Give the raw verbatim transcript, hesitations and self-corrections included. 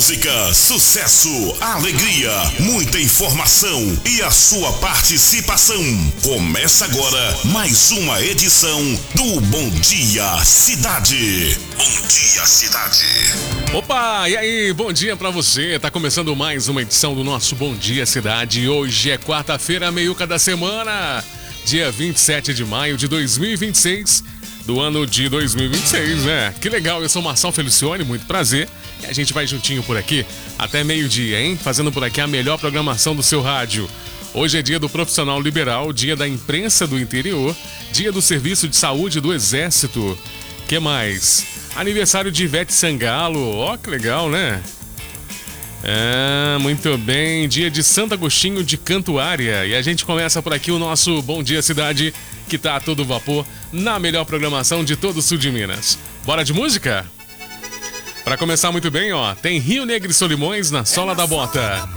música, sucesso, alegria, muita informação e a sua participação. Começa agora mais uma edição do Bom Dia Cidade. Bom Dia Cidade. Opa, e aí, bom dia pra você. Tá começando mais uma edição do nosso Bom Dia Cidade. Hoje é quarta-feira, meiuca da semana, dia vinte e sete de maio de dois mil e vinte e seis. Do ano de dois mil e vinte e seis, né? Que legal, eu sou Marcelo Felicione, muito prazer. E a gente vai juntinho por aqui até meio-dia, hein? Fazendo por aqui a melhor programação do seu rádio. Hoje é dia do profissional liberal, dia da imprensa do interior, dia do serviço de saúde do Exército. Que mais? Aniversário de Ivete Sangalo, ó que legal, né? É, muito bem, dia de Santo Agostinho de Cantuária. E a gente começa por aqui o nosso Bom Dia Cidade, que tá a todo vapor na melhor programação de todo o sul de Minas. Bora de música? Pra começar muito bem, ó, tem Rio Negro e Solimões na sola da bota.